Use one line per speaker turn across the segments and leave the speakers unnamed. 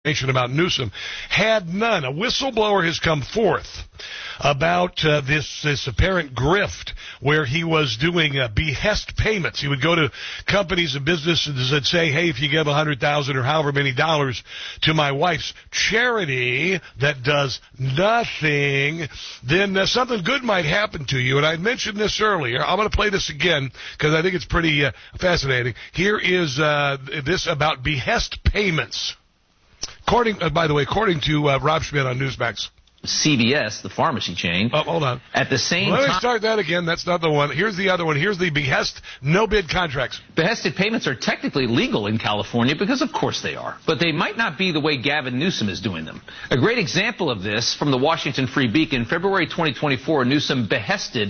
about Newsom had none. A whistleblower has come forth about this apparent grift where he was doing behest payments. He would go to companies and businesses and say, hey, if you give $100,000 or however many dollars to my wife's charity that does nothing, then something good might happen to you. And I mentioned this earlier. I'm going to play this again because I think it's pretty fascinating. Here is this about behest payments. According to Rob Schmidt on Newsmax.
CVS, the pharmacy chain.
Oh, hold on.
At the same time...
Let me start that again. That's not the one. Here's the other one. Here's the behest no-bid contracts.
Behested payments are technically legal in California because, of course, they are. But they might not be the way Gavin Newsom is doing them. A great example of this from the Washington Free Beacon, February 2024, Newsom behested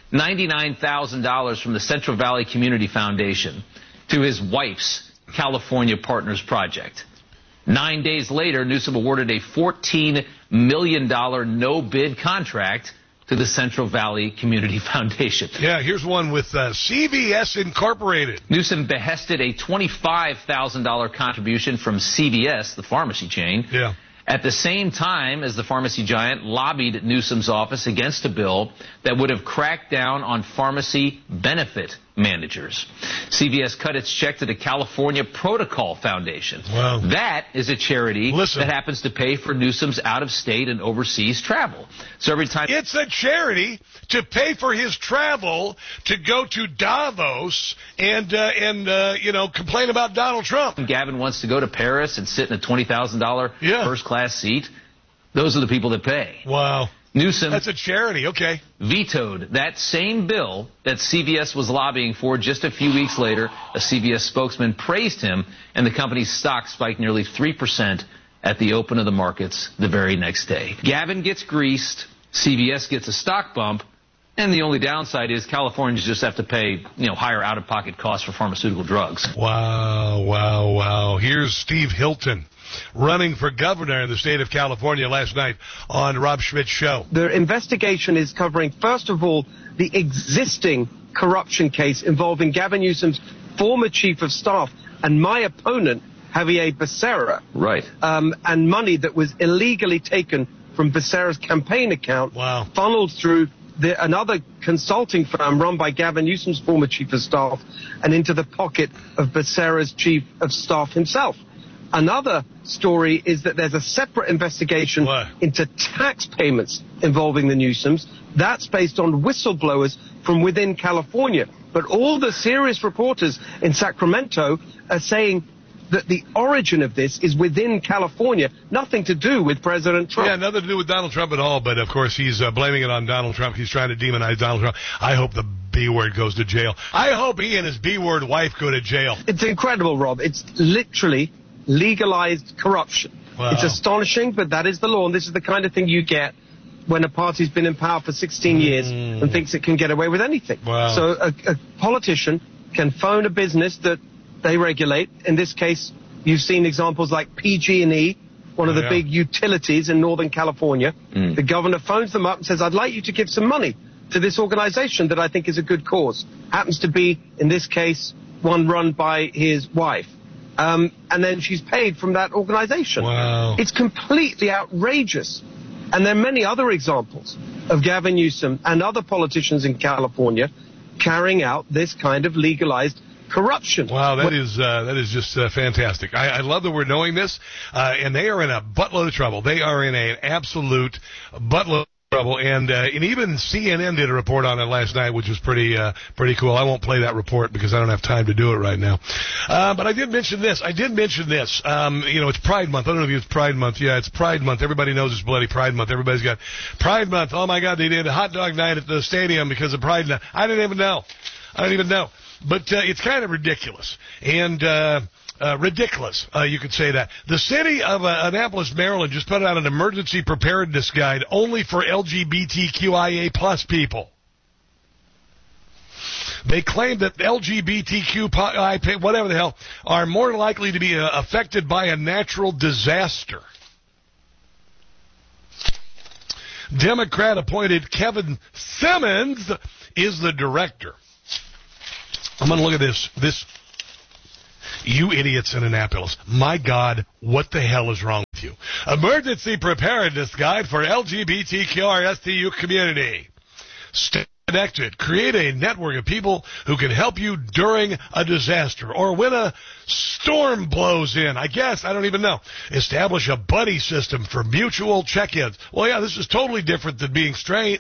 $99,000 from the Central Valley Community Foundation to his wife's California Partners Project. 9 days later, Newsom awarded a $14 million no-bid contract to the Central Valley Community Foundation.
Yeah, here's one with CVS Incorporated.
Newsom behested a $25,000 contribution from CVS, the pharmacy chain.
Yeah.
At the same time as the pharmacy giant lobbied Newsom's office against a bill that would have cracked down on pharmacy benefit managers. CVS cut its check to the California Protocol Foundation.
Wow.
That is a charity that happens to pay for Newsom's out-of-state and overseas travel. So every time...
It's a charity to pay for his travel to go to Davos and complain about Donald Trump.
Gavin wants to go to Paris and sit in a $20,000 first-class seat. Those are the people that pay.
Wow.
Newsom...
That's a charity, okay.
...vetoed that same bill that CVS was lobbying for. Just a few weeks later, a CVS spokesman praised him, and the company's stock spiked nearly 3% at the open of the markets the very next day. Gavin gets greased, CVS gets a stock bump, and the only downside is Californians just have to pay, higher out-of-pocket costs for pharmaceutical drugs.
Wow. Here's Steve Hilton running for governor in the state of California last night on Rob Schmidt's show.
The investigation is covering, first of all, the existing corruption case involving Gavin Newsom's former chief of staff and my opponent, Javier Becerra.
Right.
And money that was illegally taken from Becerra's campaign account, funneled through another consulting firm run by Gavin Newsom's former chief of staff and into the pocket of Becerra's chief of staff himself. Another story is that there's a separate investigation into tax payments involving the Newsoms. That's based on whistleblowers from within California. But all the serious reporters in Sacramento are saying that the origin of this is within California, nothing to do with President Trump.
Yeah, nothing to do with Donald Trump at all, but of course he's blaming it on Donald Trump. He's trying to demonize Donald Trump. I hope the B-word goes to jail. I hope he and his B-word wife go to jail.
It's incredible, Rob. It's literally legalized corruption. Wow. It's astonishing, but that is the law, and this is the kind of thing you get when a party's been in power for 16 years and thinks it can get away with anything.
Wow.
So a politician can phone a business that they regulate. In this case, you've seen examples like PG&E, one of the big utilities in Northern California. The governor phones them up and says, I'd like you to give some money to this organization that I think is a good cause. Happens to be, in this case, one run by his wife. And then she's paid from that organization.
Wow.
It's completely outrageous. And there are many other examples of Gavin Newsom and other politicians in California carrying out this kind of legalized corruption.
Wow, that is just fantastic. I love that we're knowing this, and they are in a buttload of trouble. They are in an absolute buttload of trouble, and even CNN did a report on it last night, which was pretty cool. I won't play that report because I don't have time to do it right now. But I did mention this. It's Pride Month. I don't know if it's Pride Month. Yeah, it's Pride Month. Everybody knows it's bloody Pride Month. Everybody's got Pride Month. Oh my God, they did a hot dog night at the stadium because of Pride Night. I didn't even know. But it's kind of ridiculous. And you could say that. The city of Annapolis, Maryland, just put out an emergency preparedness guide only for LGBTQIA plus people. They claim that LGBTQ, whatever the hell, are more likely to be affected by a natural disaster. Democrat-appointed Kevin Simmons is the director. I'm going to look at this. This You idiots in Annapolis. My God, what the hell is wrong with you? Emergency Preparedness Guide for LGBTQRSTU community. Stay connected. Create a network of people who can help you during a disaster or when a storm blows in. I don't even know. Establish a buddy system for mutual check-ins. Well, yeah, this is totally different than being straight.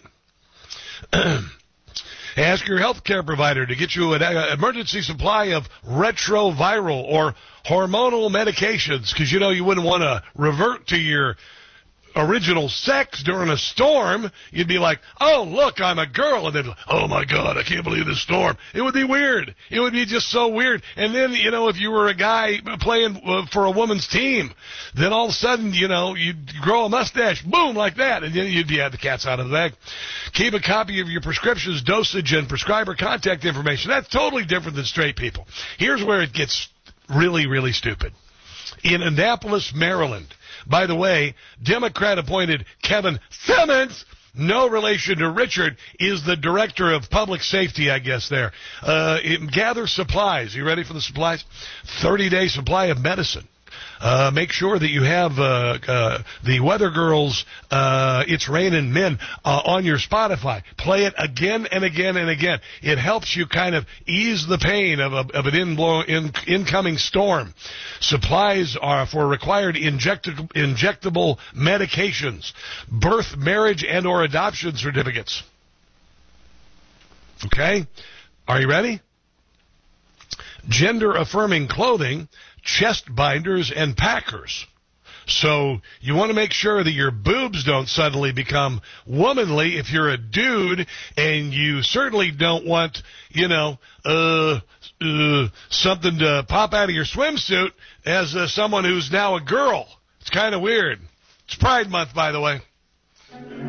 Ask your healthcare provider to get you an emergency supply of retroviral or hormonal medications because, you wouldn't want to revert to your original sex during a storm. You'd be like, oh, look, I'm a girl. And then, oh, my God, I can't believe this storm. It would be weird. It would be just so weird. And then, if you were a guy playing for a woman's team, then all of a sudden, you'd grow a mustache, boom, like that. And then you'd be the cat's out of the bag. Keep a copy of your prescriptions, dosage, and prescriber contact information. That's totally different than straight people. Here's where it gets really, really stupid. In Annapolis, Maryland, by the way, Democrat-appointed Kevin Simmons, no relation to Richard, is the director of public safety, I guess, there. Gather supplies. You ready for the supplies? 30-day supply of medicine. Make sure that you have the Weather Girls, It's Raining Men on your Spotify. Play it again and again and again. It helps you kind of ease the pain of an incoming storm. Supplies are for required injectable medications, birth, marriage, and or adoption certificates. Okay? Are you ready? Gender-affirming clothing, chest binders, and packers. So you want to make sure that your boobs don't suddenly become womanly if you're a dude, and you certainly don't want, something to pop out of your swimsuit as someone who's now a girl. It's kind of weird. It's Pride Month, by the way.